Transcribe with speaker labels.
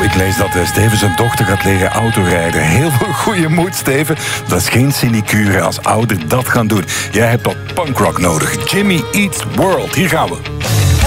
Speaker 1: Ik lees dat Steven zijn dochter gaat leren autorijden. Heel veel goede moed, Steven. Dat is geen sinecure als ouder dat gaan doen. Jij hebt wat punkrock nodig. Jimmy Eats World. Hier gaan we.